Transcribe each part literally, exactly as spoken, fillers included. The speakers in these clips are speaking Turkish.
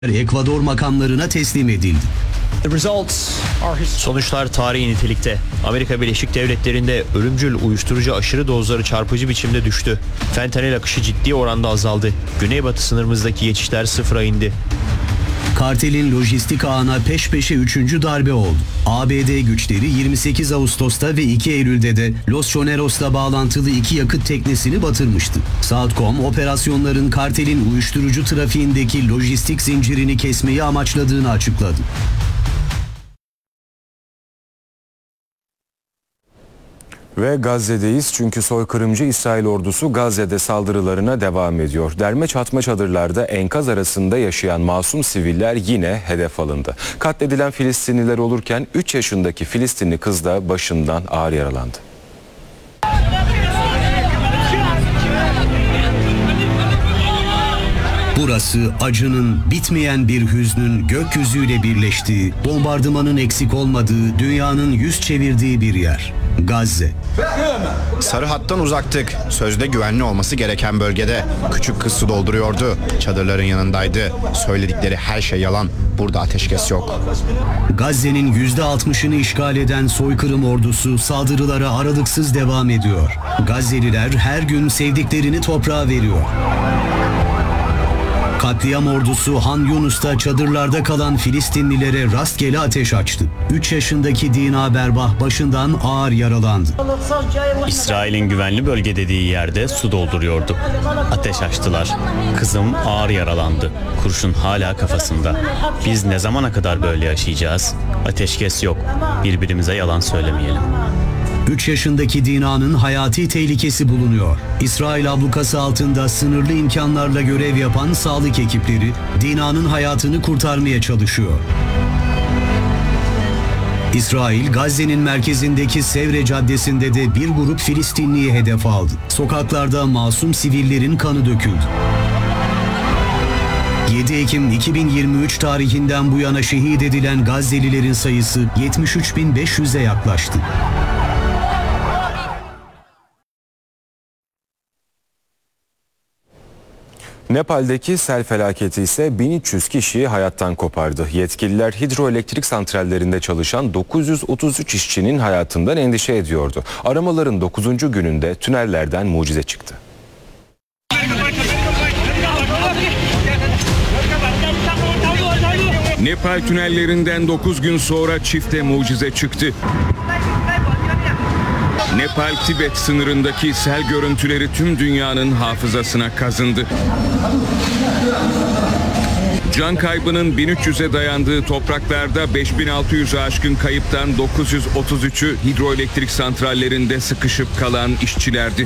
Ekvador makamlarına teslim edildi. Sonuçlar tarihi nitelikte. Amerika Birleşik Devletleri'nde ölümcül uyuşturucu aşırı dozları çarpıcı biçimde düştü. Fentanil akışı ciddi oranda azaldı. Güneybatı sınırımızdaki geçişler sıfıra indi. Kartelin lojistik ağına peş peşe üçüncü darbe oldu. A B D güçleri yirmi sekiz Ağustos'ta ve iki Eylül'de de Los Choneros'la bağlantılı iki yakıt teknesini batırmıştı. Southcom, operasyonların kartelin uyuşturucu trafiğindeki lojistik zincirini kesmeyi amaçladığını açıkladı. Ve Gazze'deyiz çünkü soykırımcı İsrail ordusu Gazze'de saldırılarına devam ediyor. Derme çatma çadırlarda enkaz arasında yaşayan masum siviller yine hedef alındı. Katledilen Filistinliler olurken üç yaşındaki Filistinli kız da başından ağır yaralandı. Burası acının, bitmeyen bir hüznün gökyüzüyle birleştiği, bombardımanın eksik olmadığı, dünyanın yüz çevirdiği bir yer. Gazze. Sarı hattan uzaktık. Sözde güvenli olması gereken bölgede. Küçük kız su dolduruyordu. Çadırların yanındaydı. Söyledikleri her şey yalan. Burada ateşkes yok. Gazze'nin yüzde altmışını işgal eden soykırım ordusu saldırılara aralıksız devam ediyor. Gazze'liler her gün sevdiklerini toprağa veriyor. Katliam ordusu Han Yunus'ta çadırlarda kalan Filistinlilere rastgele ateş açtı. üç yaşındaki Dina Berbah başından ağır yaralandı. İsrail'in güvenli bölge dediği yerde su dolduruyordu. Ateş açtılar. Kızım ağır yaralandı. Kurşun hala kafasında. Biz ne zamana kadar böyle yaşayacağız? Ateşkes yok. Birbirimize yalan söylemeyelim. üç yaşındaki Dina'nın hayati tehlikesi bulunuyor. İsrail ablukası altında sınırlı imkanlarla görev yapan sağlık ekipleri Dina'nın hayatını kurtarmaya çalışıyor. İsrail, Gazze'nin merkezindeki Sevre Caddesi'nde de bir grup Filistinliyi hedef aldı. Sokaklarda masum sivillerin kanı döküldü. yedi Ekim iki bin yirmi üç tarihinden bu yana şehit edilen Gazze'lilerin sayısı yetmiş üç bin beş yüze yaklaştı. Nepal'deki sel felaketi ise bin üç yüz kişiyi hayattan kopardı. Yetkililer hidroelektrik santrallerinde çalışan dokuz yüz otuz üç işçinin hayatından endişe ediyordu. Aramaların dokuzuncu gününde tünellerden mucize çıktı. Nepal tünellerinden dokuz gün sonra çifte mucize çıktı. Nepal-Tibet sınırındaki sel görüntüleri tüm dünyanın hafızasına kazındı. Can kaybının bin üç yüze dayandığı topraklarda beş bin altı yüzü aşkın kayıptan dokuz yüz otuz üçü hidroelektrik santrallerinde sıkışıp kalan işçilerdi.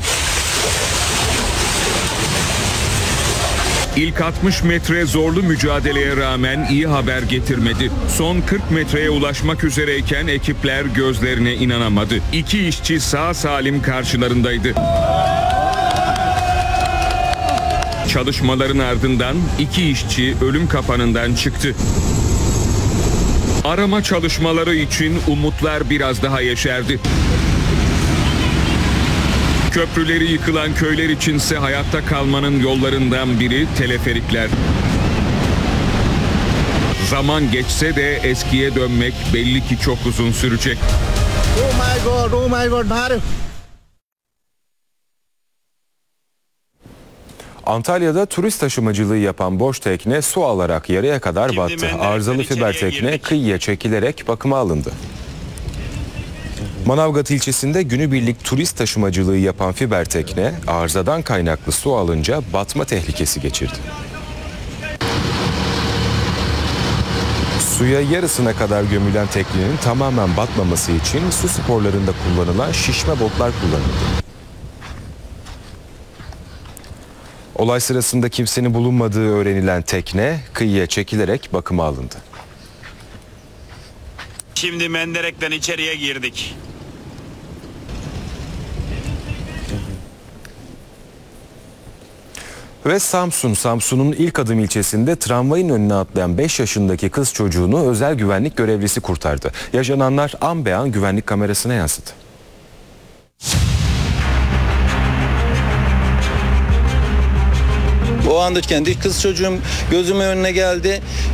İlk altmış metre zorlu mücadeleye rağmen iyi haber getirmedi. Son kırk metreye ulaşmak üzereyken ekipler gözlerine inanamadı. İki işçi sağ salim karşılarındaydı. Çalışmaların ardından iki işçi ölüm kapanından çıktı. Arama çalışmaları için umutlar biraz daha yeşerdi. Köprüleri yıkılan köyler içinse hayatta kalmanın yollarından biri teleferikler. Zaman geçse de eskiye dönmek belli ki çok uzun sürecek. Oh my God, oh my God, Bharat. Antalya'da turist taşımacılığı yapan boş tekne su alarak yarıya kadar battı. Arızalı fiber tekne kıyıya çekilerek bakıma alındı. Manavgat ilçesinde günübirlik turist taşımacılığı yapan fiber tekne arızadan kaynaklı su alınca batma tehlikesi geçirdi. Suya yarısına kadar gömülen teknenin tamamen batmaması için su sporlarında kullanılan şişme botlar kullanıldı. Olay sırasında kimsenin bulunmadığı öğrenilen tekne kıyıya çekilerek bakıma alındı. Şimdi Menderek'ten içeriye girdik. Ve Samsun, Samsun'un ilk adım ilçesinde tramvayın önüne atlayan beş yaşındaki kız çocuğunu özel güvenlik görevlisi kurtardı. Yaşananlar an be an güvenlik kamerasına yansıdı. O anda kendi kız çocuğum gözümün önüne geldi.